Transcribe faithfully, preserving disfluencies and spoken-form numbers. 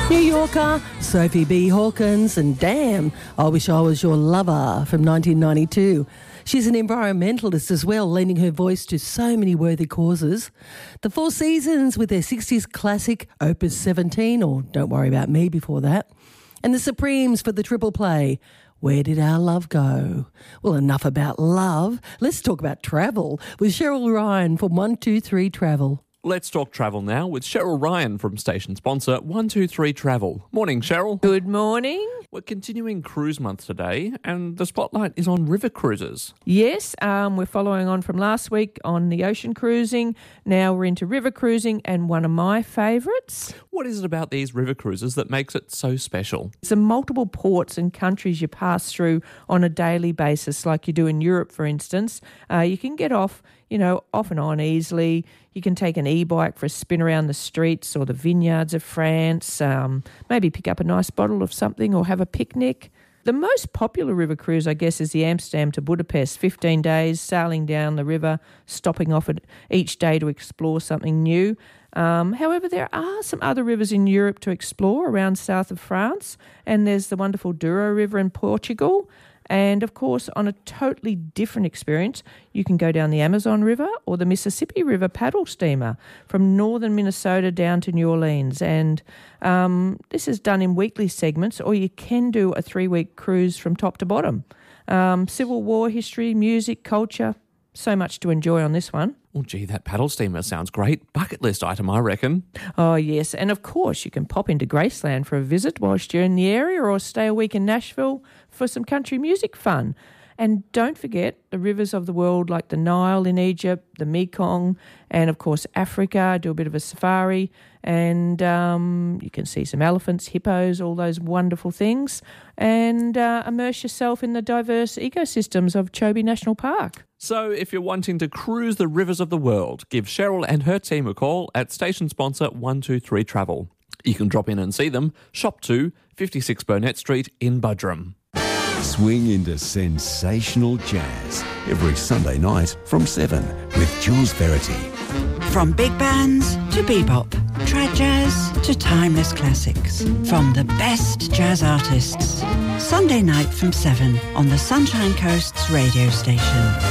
New Yorker, Sophie B. Hawkins, and Damn, I Wish I Was Your Lover from nineteen ninety-two. She's an environmentalist as well, lending her voice to so many worthy causes. The Four Seasons with their sixties classic Opus seventeen, or Don't Worry About Me before that. And the Supremes for the triple play, Where Did Our Love Go? Well, enough about love. Let's talk about travel with Cheryl Ryan from one two three Travel. Let's talk travel now with Cheryl Ryan from station sponsor one two three Travel. Morning, Cheryl. Good morning. We're continuing Cruise Month today, and the spotlight is on river cruises. Yes, um, we're following on from last week on the ocean cruising. Now we're into river cruising, and one of my favourites. What is it about these river cruises that makes it so special? It's the multiple ports and countries you pass through on a daily basis, like you do in Europe, for instance. Uh, you can get off, you know, off and on easily. You can take an e-bike for a spin around the streets or the vineyards of France, um, maybe pick up a nice bottle of something or have a picnic. The most popular river cruise, I guess, is the Amsterdam to Budapest, fifteen days, sailing down the river, stopping off at each day to explore something new. Um, however, there are some other rivers in Europe to explore around south of France, and there's the wonderful Douro River in Portugal. And, of course, on a totally different experience, you can go down the Amazon River or the Mississippi River paddle steamer from northern Minnesota down to New Orleans. And um, this is done in weekly segments, or you can do a three-week cruise from top to bottom. Um, Civil War history, music, culture, so much to enjoy on this one. Oh, gee, that paddle steamer sounds great. Bucket list item, I reckon. Oh, yes. And, of course, you can pop into Graceland for a visit whilst you're in the area, or stay a week in Nashville for some country music fun. And don't forget the rivers of the world like the Nile in Egypt, the Mekong, and, of course, Africa. Do a bit of a safari, and um, you can see some elephants, hippos, all those wonderful things, and uh, immerse yourself in the diverse ecosystems of Chobe National Park. So if you're wanting to cruise the rivers of the world, give Cheryl and her team a call at station sponsor one two three Travel. You can drop in and see them. Shop two, fifty-six Burnett Street in Budrum. Swing into sensational jazz every Sunday night from seven with Jules Verity. From big bands to bebop, trad jazz to timeless classics. From the best jazz artists. Sunday night from seven on the Sunshine Coast's radio station.